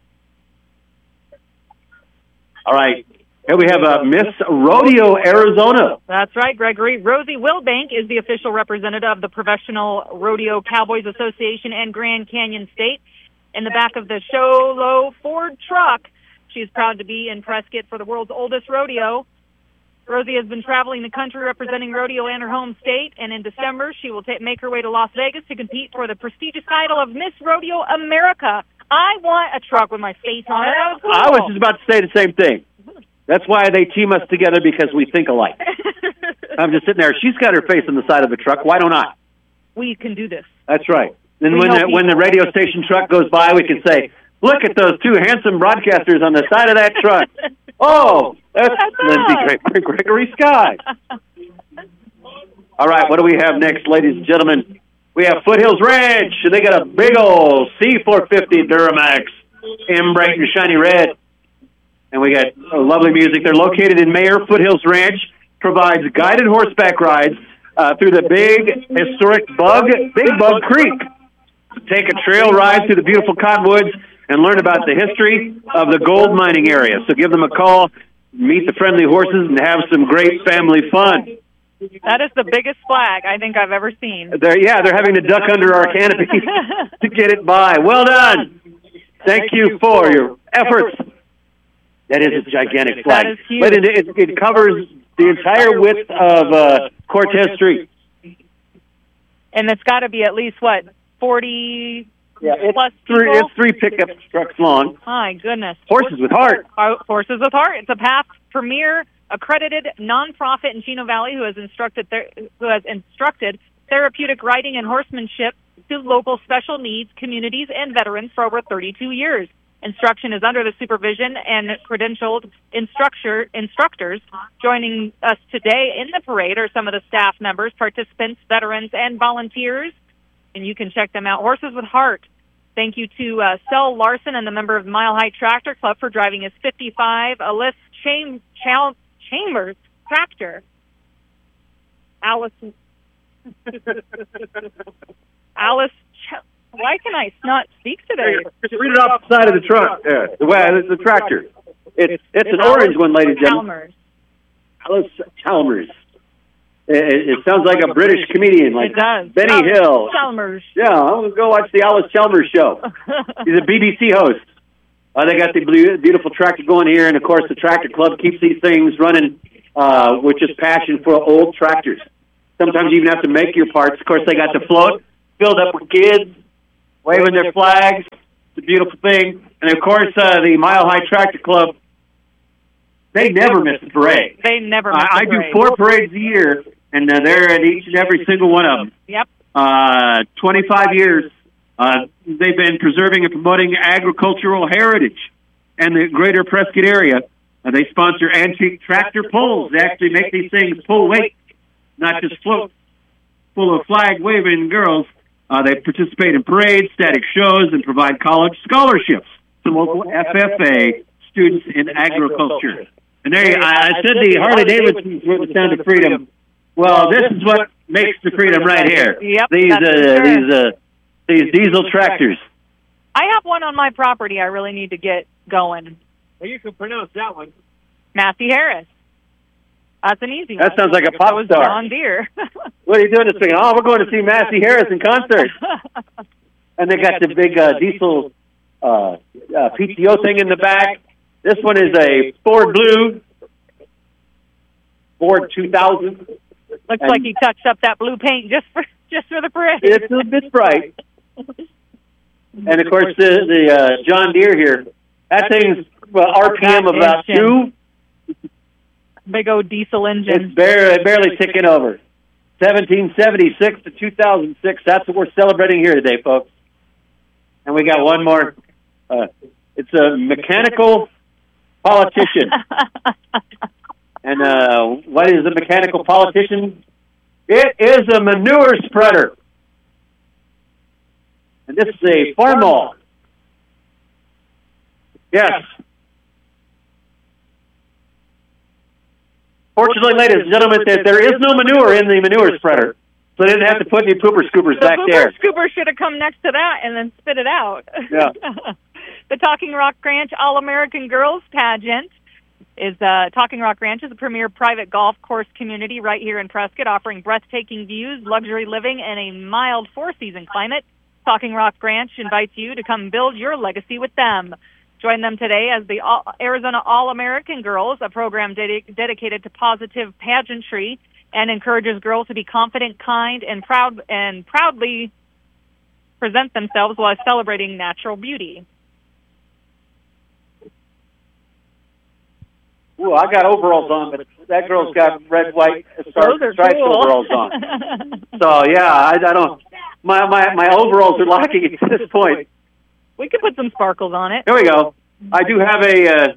All right. Here we have Miss Rodeo, Arizona. That's right, Gregory. Rosie Wilbank is the official representative of the Professional Rodeo Cowboys Association and Grand Canyon State. In the back of the Sholo Ford truck, she's proud to be in Prescott for the world's oldest rodeo. Rosie has been traveling the country representing rodeo and her home state, and in December she will make her way to Las Vegas to compete for the prestigious title of Miss Rodeo America. I want a truck with my face on it. That was cool. I was just about to say the same thing. That's why they team us together, because we think alike. I'm just sitting there. She's got her face on the side of the truck. Why don't I? We can do this. That's right. Then when the radio station truck goes by, we can say, look at those two handsome broadcasters on the side of that truck. Oh, that's Lindsay Gregory Sky. All right, what do we have next, ladies and gentlemen? We have Foothills Ranch, and they got a big old C450 Duramax in bright and shiny red. And we got lovely music. They're located in Mayer. Foothills Ranch provides guided horseback rides through the big historic Big Bug Creek. Take a trail ride through the beautiful cottonwoods and learn about the history of the gold mining area. So give them a call, meet the friendly horses, and have some great family fun. That is the biggest flag I think I've ever seen. They're having to duck under our canopy to get it by. Well done. Thank you for your efforts. That is a gigantic flag. That is huge. But it covers the entire width of Cortez Street. And it's got to be at least, 40 plus people? It's 3 pickup trucks long. My goodness. Horses with heart. Horses with heart. It's a past premier accredited nonprofit in Chino Valley who has instructed therapeutic riding and horsemanship to local special needs communities and veterans for over 32 years. Instruction is under the supervision and credentialed instructors. Joining us today in the parade are some of the staff members, participants, veterans, and volunteers. And you can check them out. Horses with Heart. Thank you to Sel Larson and the member of Mile High Tractor Club for driving his 55 Alice Chambers tractor. Alice. Why can I not speak today? Just read it off the side of the truck. It's the tractor. It's an orange one, ladies and gentlemen. Alice Chalmers. It sounds like a British comedian, like it does. Benny Hill. Chalmers. Yeah, I'm going to go watch the Alice Chalmers show. He's a BBC host. They got the beautiful tractor going here, and, of course, the Tractor Club keeps these things running with just passion for old tractors. Sometimes you even have to make your parts. Of course, they got the float filled up with kids waving their flags. It's a beautiful thing. And, of course, the Mile High Tractor Club, they never miss a parade. They never miss a I parade. do 4 parades a year, and they're at each and every single one of them. Yep. 25 years. They've been preserving and promoting agricultural heritage in the greater Prescott area. They sponsor antique tractor pulls. They actually make these things pull weight, not just float, full of flag-waving girls. They participate in parades, static shows, and provide college scholarships to local FFA students in agriculture. And there, I said the Harley-Davidsons were the sound of freedom. Well, this is what makes the freedom right here. Yep, These diesel tractors. I have one on my property I really need to get going. Well, you can pronounce that one. Massey Harris. That's an easy one. That sounds like a pop star. John Deere. What are you doing this weekend? Oh, we're going to see Massey Harris in concert. And they got the big diesel PTO thing in the back. This one is a Ford Blue, Ford 2000. Looks like he touched up that blue paint just for the parade. It's a bit bright. And, of course, the John Deere here, that thing's RPM about 2. Big old diesel engine. It's barely ticking over. 1776 to 2006. That's what we're celebrating here today, folks. And we got one more. It's a mechanical politician. And what is a mechanical politician? It is a manure spreader. And this is a Farmall. Yes. Fortunately, ladies and gentlemen, there is no manure in the manure spreader. So they didn't have to put any pooper scoopers back there. The pooper scooper should have come next to that and then spit it out. Yeah. The Talking Rock Ranch All-American Girls Pageant is Talking Rock Ranch is a premier private golf course community right here in Prescott, offering breathtaking views, luxury living, and a mild 4-season climate. Talking Rock Ranch invites you to come build your legacy with them. Join them today as the Arizona All-American Girls, a program dedicated to positive pageantry and encourages girls to be confident, kind, and proudly present themselves while celebrating natural beauty. Ooh, I got overalls on, but that girl's got red, white, striped cool. overalls on. So yeah, I don't. My overalls are lacking at this point. We could put some sparkles on it. Here we go. I do have a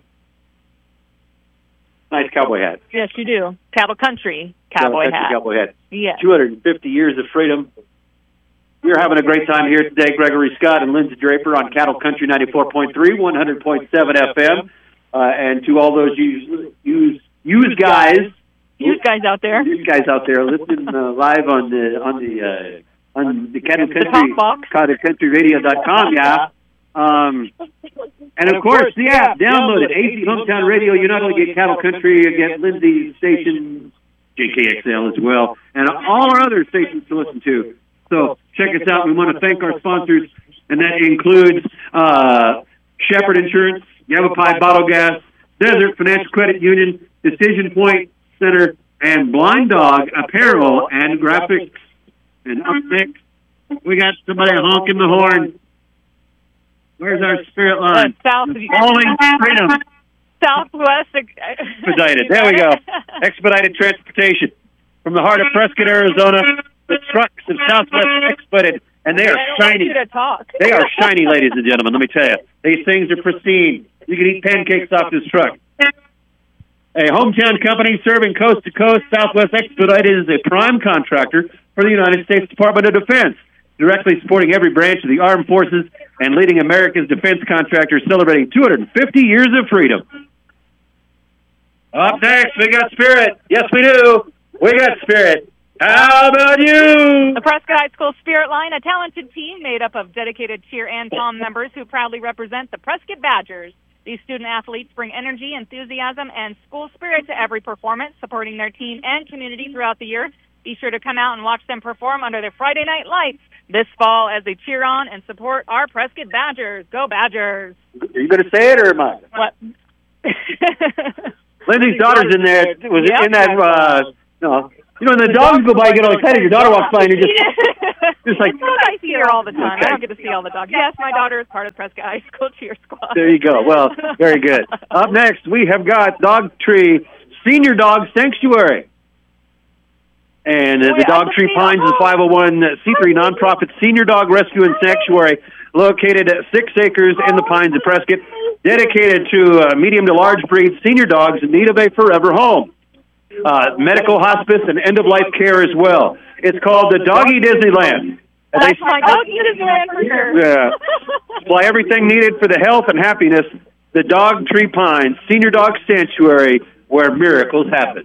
nice cowboy hat. Yes, you do. Cattle Country cowboy hat. Cowboy hat. Yes. 250 years of freedom. We're having a great time here today. Gregory Scott and Lindsay Draper on Cattle Country 94.3, 100.7 FM. And to all those use guys out there. Use guys out there listening live on the Cattle Country, CattleCountryRadio.com, yeah. And of course, the app, download it. AC Hometown Radio. You not only get Cattle Country, you get Lindsay station, JKXL as well, and all our other stations to listen to. So check us out. We want to thank our sponsors, and that includes Shepherd Insurance, Yavapai Bottle Gas, Desert Financial Credit Union, Decision Point Center, and Blind Dog Apparel and Graphics. And up next, we got somebody honking the horn. Where's our spirit line? Falling Freedom. Southwest Expedited. There we go. Expedited transportation. From the heart of Prescott, Arizona, the trucks of Southwest Expedited. And they are shiny. They are shiny, ladies and gentlemen, let me tell you. These things are pristine. You can eat pancakes off this truck. A hometown company serving coast to coast, Southwest Expedited is a prime contractor for the United States Department of Defense, directly supporting every branch of the armed forces and leading America's defense contractors celebrating 250 years of freedom. Up next, we got Spirit. Yes, we do. We got Spirit. How about you? The Prescott High School Spirit Line, a talented team made up of dedicated cheer and pom members who proudly represent the Prescott Badgers. These student athletes bring energy, enthusiasm, and school spirit to every performance, supporting their team and community throughout the year. Be sure to come out and watch them perform under their Friday Night Lights this fall as they cheer on and support our Prescott Badgers. Go Badgers! Are you going to say it or am I? What? Lindsay's daughter's in there. Was it in that? No. You know, when the dogs go by, you get all excited. Your daughter walks by, and you're just like. I see her all the time. Okay. I don't get to see all the dogs. Yes, my daughter is part of Prescott High School cheer squad. There you go. Well, very good. Up next, we have got Dog Tree Senior Dog Sanctuary. And the Dog Tree Pines is a 501c3 nonprofit senior dog rescue and sanctuary located at 6 acres in the Pines of Prescott, dedicated to medium to large breed senior dogs in need of a forever home. Medical hospice and end-of-life care as well. It's called the Doggy Disneyland. That's my Doggy Disneyland for sure. Yeah. Supply everything needed for the health and happiness. The Dog Tree Pines Senior Dog Sanctuary, where miracles happen.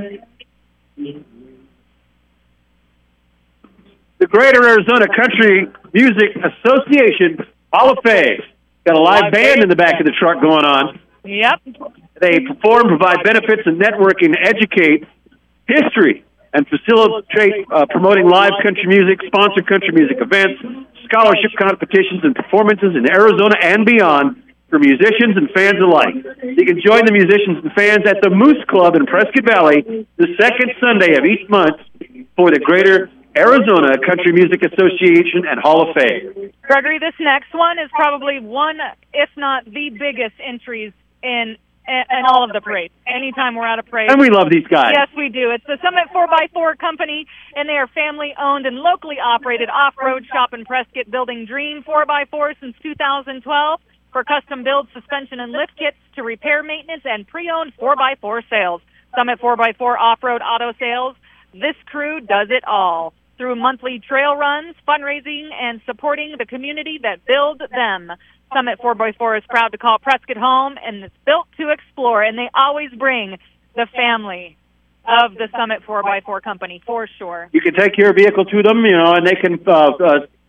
The Greater Arizona Country Music Association Hall of Fame. Got a live band in the back of the truck going on. Yep. They perform, provide benefits and networking, educate history, and facilitate promoting live country music, sponsor country music events, scholarship competitions, and performances in Arizona and beyond for musicians and fans alike. You can join the musicians and fans at the Moose Club in Prescott Valley the second Sunday of each month for the Greater Arizona Country Music Association and Hall of Fame. Gregory, this next one is probably one, if not the biggest entries in all of the parades. Anytime we're at a parade. And we love these guys. Yes, we do. It's the Summit 4x4 Company, and they are family-owned and locally operated off-road shop in Prescott, building Dream 4x4 since 2012 for custom-build suspension and lift kits to repair, maintenance, and pre-owned 4x4 sales. Summit 4x4 off-road auto sales. This crew does it all through monthly trail runs, fundraising, and supporting the community that builds them. Summit 4x4 is proud to call Prescott home, and it's built to explore, and they always bring the family of the Summit 4x4 Company, for sure. You can take your vehicle to them, and they can talk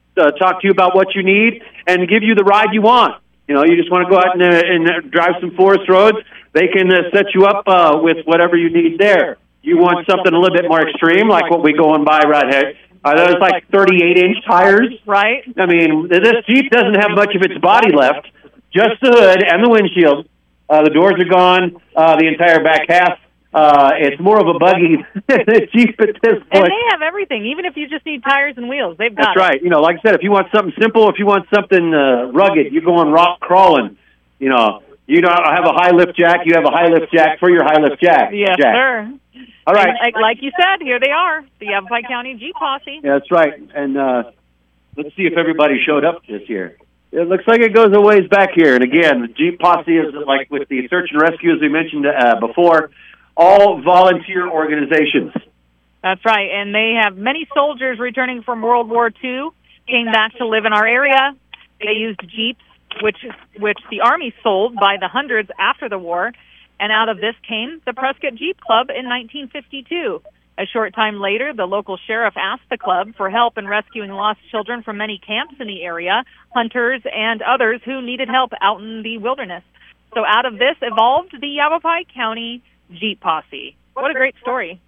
to you about what you need and give you the ride you want. You just want to go out and drive some forest roads, they can set you up with whatever you need there. You want something a little bit more extreme, like what we going by right here. Those like 38-inch tires. Right. I mean, this Jeep doesn't have much of its body left, just the hood and the windshield. The doors are gone, the entire back half. It's more of a buggy than a Jeep at this point. And they have everything, even if you just need tires and wheels. They've got That's right. Like I said, if you want something simple, if you want something rugged, you're going rock crawling, You don't have a high lift jack, you have a high lift jack for your high lift jack. Yes, sir. All right. And like you said, here they are, the Yavapai County Jeep Posse. Yeah, that's right. And let's see if everybody showed up this year. It looks like it goes a ways back here. And again, the Jeep Posse is like with the search and rescue, as we mentioned before, all volunteer organizations. That's right. And they have many soldiers returning from World War II, came back to live in our area. They used Jeeps, which the Army sold by the hundreds after the war. And out of this came the Prescott Jeep Club in 1952. A short time later, the local sheriff asked the club for help in rescuing lost children from many camps in the area, hunters, and others who needed help out in the wilderness. So out of this evolved the Yavapai County Jeep Posse. What a great story.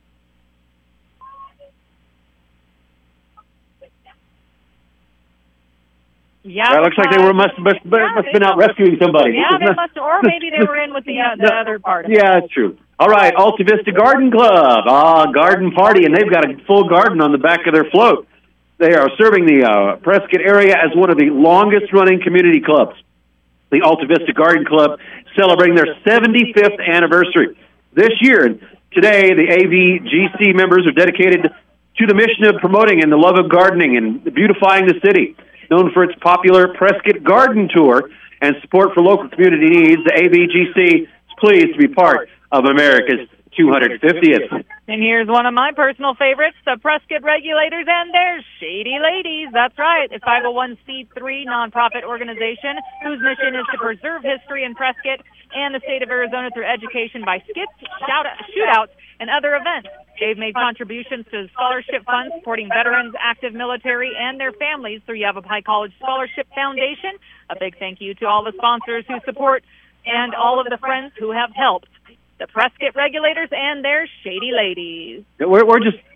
Yeah, it looks like they must have been out rescuing somebody. Yeah, they must, or maybe they were in with the other part. Yeah, that's true. All right, Alta Vista Garden Club, garden party, and they've got a full garden on the back of their float. They are serving the Prescott area as one of the longest-running community clubs. The Alta Vista Garden Club celebrating their 75th anniversary this year. And today, the AVGC members are dedicated to the mission of promoting and the love of gardening and beautifying the city. Known for its popular Prescott Garden Tour and support for local community needs, the AVGC is pleased to be part of America's 250th. And here's one of my personal favorites, the Prescott Regulators and their Shady Ladies. That's right, a 501c3 nonprofit organization whose mission is to preserve history in Prescott and the state of Arizona through education by skits, shootouts, and other events. They've made contributions to scholarship funds supporting veterans, active military, and their families through Yavapai College Scholarship Foundation. A big thank you to all the sponsors who support and all of the friends who have helped. The Prescott Regulators and their Shady Ladies. We're just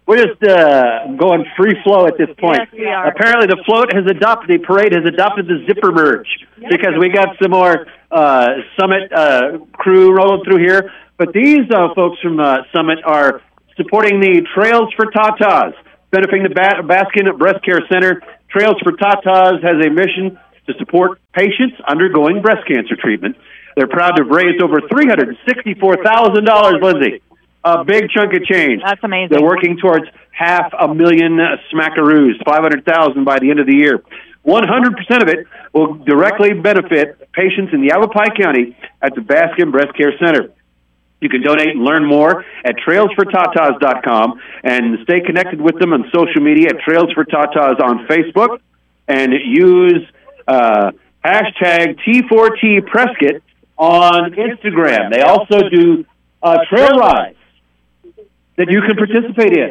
We're just going free flow at this point. Yes, we are. Apparently, the parade has adopted the zipper merge because we got some more Summit crew rolling through here. But these folks from Summit are supporting the Trails for Tatas, benefiting the Baskin Breast Care Center. Trails for Tatas has a mission to support patients undergoing breast cancer treatment. They're proud to have raised over $364,000, Lindsay. A big chunk of change. That's amazing. They're working towards 500,000 smackaroos, 500,000 by the end of the year. 100% of it will directly benefit patients in Yavapai County at the Baskin Breast Care Center. You can donate and learn more at trailsfortatas.com and stay connected with them on social media at Trails for Tatas on Facebook and use hashtag T4T Prescott on Instagram. They also do trail rides that you can participate in.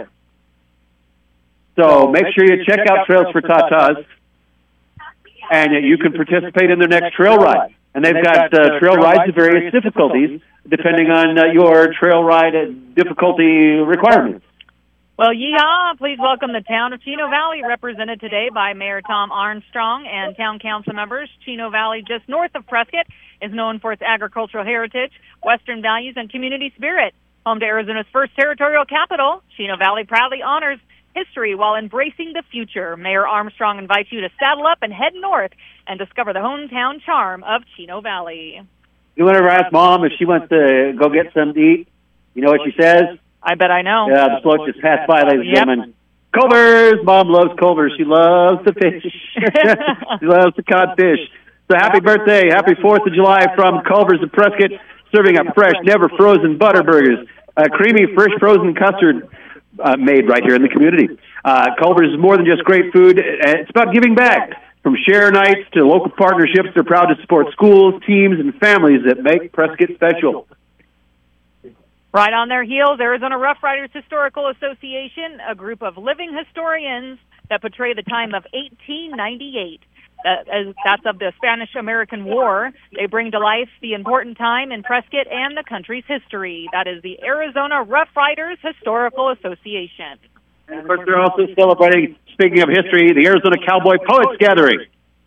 So make sure you check out Trails for Tatas, and you can participate in their next trail ride. And they've got trail rides of various difficulties, depending on your trail ride difficulty requirements. Well, yeehaw! Please welcome the town of Chino Valley, represented today by Mayor Tom Armstrong and town council members. Chino Valley, just north of Prescott, is known for its agricultural heritage, Western values, and community spirit. Home to Arizona's first territorial capital, Chino Valley proudly honors history while embracing the future. Mayor Armstrong invites you to saddle up and head north and discover the hometown charm of Chino Valley. You want to ask Mom if she wants to go get something to eat? You know what she says? I bet I know. Yeah, the float just passed by, ladies and gentlemen. Culver's. Mom loves Culver's. She loves the fish. She loves the codfish. So happy birthday. Happy 4th of July from Culver's of Prescott, serving up fresh, never frozen butter burgers. Creamy, fresh frozen custard made right here in the community. Culver's is more than just great food. It's about giving back. From share nights to local partnerships, they're proud to support schools, teams, and families that make Prescott special. Right on their heels, Arizona Rough Riders Historical Association, a group of living historians that portray the time of 1898. That's of the Spanish-American War. They bring to life the important time in Prescott and the country's history. That is the Arizona Rough Riders Historical Association. And of course, they're also celebrating, speaking of history, the Arizona Cowboy Poets Gathering.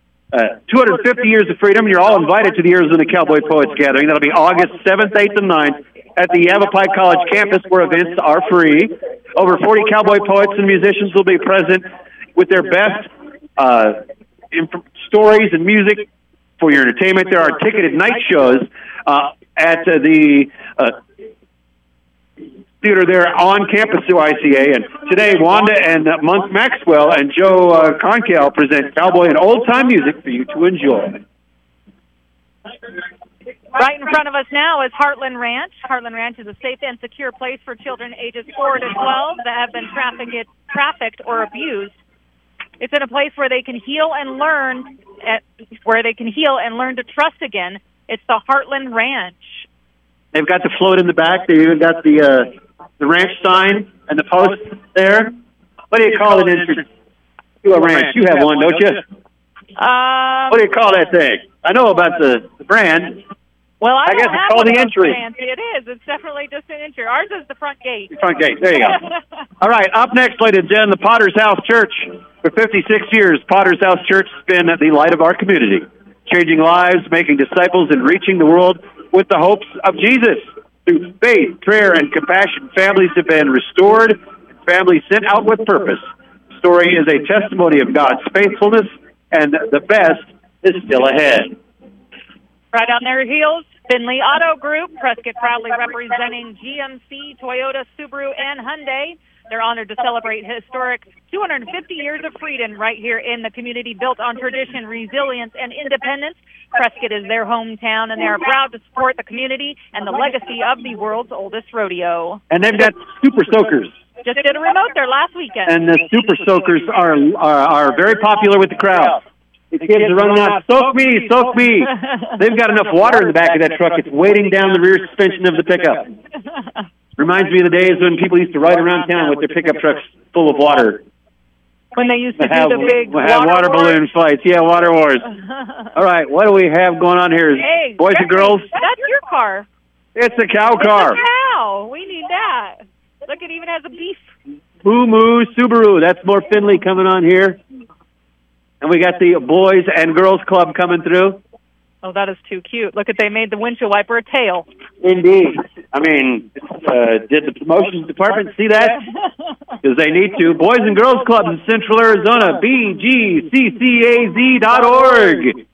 250 years of freedom. You're all invited to the Arizona Cowboy Poets Gathering. That'll be August 7th, 8th, and 9th at the Yavapai College campus, where events are free. Over 40 cowboy poets and musicians will be present with their best stories and music for your entertainment. There are ticketed night shows at the theater there on campus to ICA. And today, Wanda and Monk Maxwell and Joe Concal present cowboy and old-time music for you to enjoy. Right in front of us now is Heartland Ranch. Heartland Ranch is a safe and secure place for children ages 4 to 12 that have been trafficked or abused. It's in a place where they can heal and learn, to trust again. It's the Heartland Ranch. They've got the float in the back. They even got the ranch sign and the post there. What do you call it? To a ranch. You have one, don't you? What do you call that thing? I know about the brand. Well, I guess don't it's have called one the of those entry. fancy. It is. It's definitely just an entry. Ours is the front gate. The front gate. There you go. All right. Up next, ladies and gentlemen, the Potter's House Church. For 56 years, Potter's House Church has been the light of our community, changing lives, making disciples, and reaching the world with the hopes of Jesus. Through faith, prayer, and compassion, families have been restored, and families sent out with purpose. The story is a testimony of God's faithfulness, and the best is still ahead. Right on their heels, Finley Auto Group, Prescott proudly representing GMC, Toyota, Subaru, and Hyundai. They're honored to celebrate historic 250 years of freedom right here in the community, built on tradition, resilience, and independence. Prescott is their hometown, and they are proud to support the community and the legacy of the world's oldest rodeo. And they've got Super Soakers. Just did a remote there last weekend. And the Super Soakers are very popular with the crowd. The kids are running out, soak me, soak me. They've got enough water in the back of that truck. It's weighting down the rear suspension of the pickup. Reminds me of the days when people used to ride around town with their pickup trucks full of water. When they used to do the big water balloon fights. Yeah, water wars. All right, what do we have going on here? Hey, boys and girls? That's your car. It's a cow car. It's a cow. We need that. Look, it even has a beef Moo Subaru. That's more Finley coming on here. And we got the Boys and Girls Club coming through. Oh, that is too cute. Look at, they made the windshield wiper a tail. Indeed. I mean, did the promotions department see that? Because they need to. Boys and Girls Club in Central Arizona, bgccaz.org.